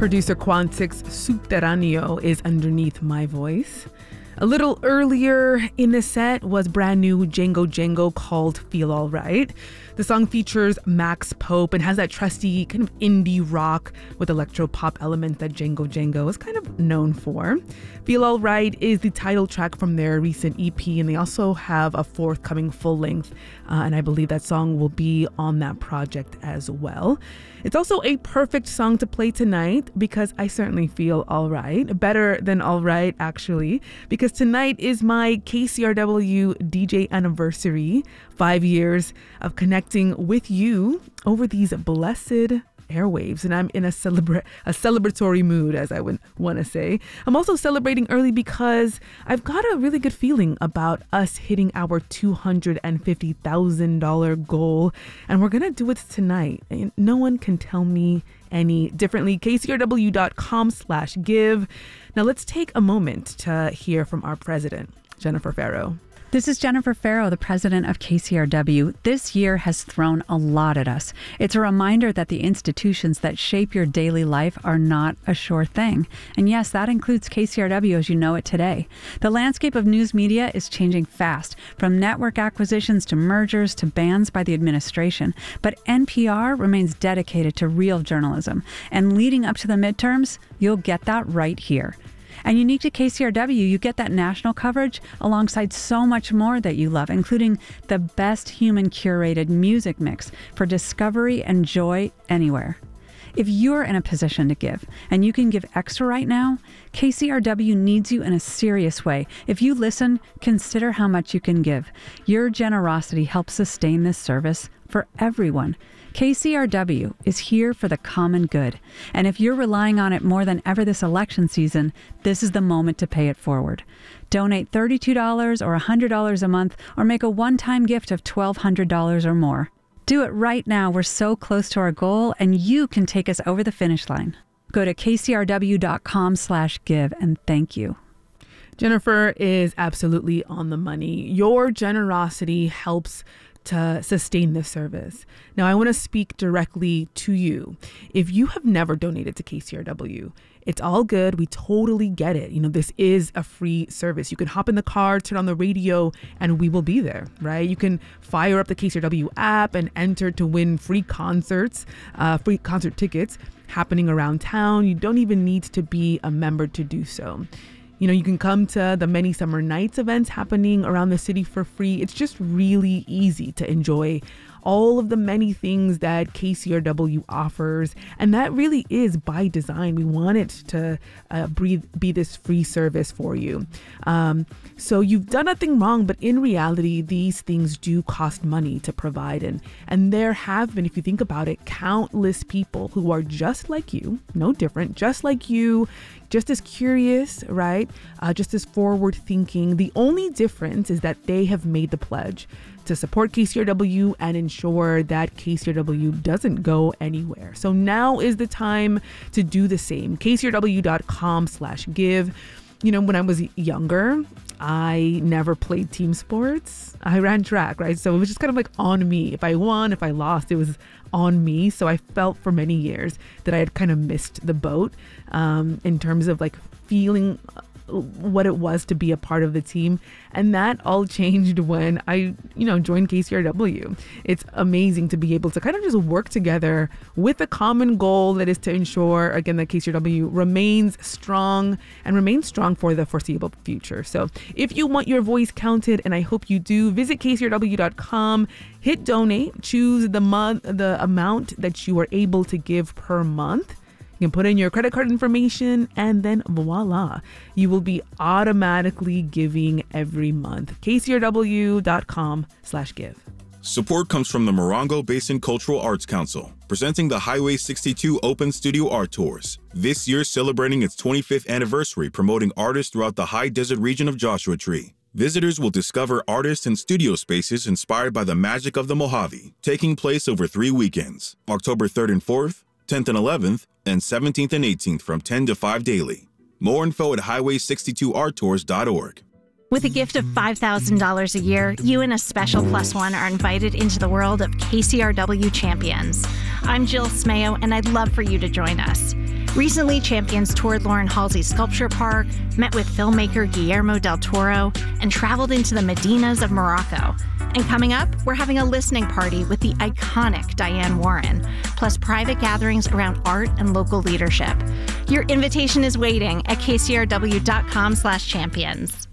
Producer Quantic's Subterraneo is underneath my voice. A little earlier in the set was brand new Django Django called Feel Alright. The song features Max Pope and has that trusty kind of indie rock with electro pop elements that Django Django is kind of known for. Feel Alright is the title track from their recent EP, and they also have a forthcoming full length, and I believe that song will be on that project as well. It's also a perfect song to play tonight because I certainly feel alright, better than alright actually, because tonight is my KCRW DJ anniversary, 5 years of connecting with you over these blessed airwaves, and I'm in a celebratory mood, as I would want to say. I'm also celebrating early because I've got a really good feeling about us hitting our $250,000 goal, and we're gonna do it tonight. And no one can tell me any differently. KCRW.com/give. Now let's take a moment to hear from our president, Jennifer Farrow. This is Jennifer Farrow, the president of KCRW. This year has thrown a lot at us. It's a reminder that the institutions that shape your daily life are not a sure thing. And yes, that includes KCRW as you know it today. The landscape of news media is changing fast, from network acquisitions to mergers to bans by the administration. But NPR remains dedicated to real journalism. And leading up to the midterms, you'll get that right here. And unique to KCRW, you get that national coverage alongside so much more that you love, including the best human-curated music mix for discovery and joy anywhere. If you're in a position to give, and you can give extra right now, KCRW needs you in a serious way. If you listen, consider how much you can give. Your generosity helps sustain this service for everyone. KCRW is here for the common good. And if you're relying on it more than ever this election season, this is the moment to pay it forward. Donate $32 or $100 a month, or make a one-time gift of $1,200 or more. Do it right now. We're so close to our goal, and you can take us over the finish line. Go to kcrw.com/give, and thank you. Jennifer is absolutely on the money. Your generosity helps to sustain this service. Now, I want to speak directly to you. If you have never donated to KCRW, it's all good. We totally get it. You know, this is a free service. You can hop in the car, turn on the radio, and we will be there, right? You can fire up the KCRW app and enter to win free concert tickets happening around town. You don't even need to be a member to do so. You know, you can come to the many summer nights events happening around the city for free. It's just really easy to enjoy all of the many things that KCRW offers. And that really is by design. We want it to be this free service for you. So you've done nothing wrong, but in reality, these things do cost money to provide. And there have been, if you think about it, countless people who are just like you, no different, just like you, just as curious, right? Just as forward thinking. The only difference is that they have made the pledge to support KCRW and ensure that KCRW doesn't go anywhere. So now is the time to do the same. KCRW.com/give. You know, when I was younger, I never played team sports. I ran track, right? So it was just kind of like on me. If I won, if I lost, it was on me. So I felt for many years that I had kind of missed the boat in terms of like feeling what it was to be a part of the team. And that all changed when I, joined KCRW. It's amazing to be able to kind of just work together with a common goal that is to ensure, again, that KCRW remains strong and remains strong for the foreseeable future. So if you want your voice counted, and I hope you do, visit KCRW.com, hit donate, choose the amount that you are able to give per month. You can put in your credit card information, and then voila, you will be automatically giving every month. KCRW.com/give. Support comes from the Morongo Basin Cultural Arts Council, presenting the Highway 62 Open Studio Art Tours. This year celebrating its 25th anniversary, promoting artists throughout the high desert region of Joshua Tree. Visitors will discover artists and studio spaces inspired by the magic of the Mojave, taking place over 3 weekends, October 3rd and 4th, 10th and 11th, and 17th and 18th from 10 to 5 daily. More info at highway62arttours.org. With a gift of $5,000 a year, you and a special plus one are invited into the world of KCRW Champions. I'm Jill Smayo, and I'd love for you to join us. Recently, Champions toured Lauren Halsey's Sculpture Park, met with filmmaker Guillermo del Toro, and traveled into the Medinas of Morocco. And coming up, we're having a listening party with the iconic Diane Warren, plus private gatherings around art and local leadership. Your invitation is waiting at kcrw.com/champions.